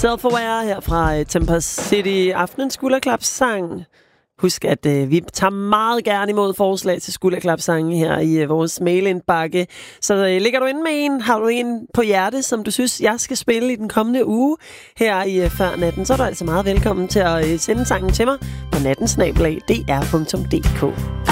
Self-Aware her fra Tempest City, aftenens skulderklapsang. Husk, at vi tager meget gerne imod forslag til skulderklapsange her i vores mailindbakke. Så ligger du inde med en, har du en på hjerte, som du synes, jeg skal spille i den kommende uge her i Før Natten, så er du altså meget velkommen til at sende sangen til mig på nattensnabelag.dr.dk.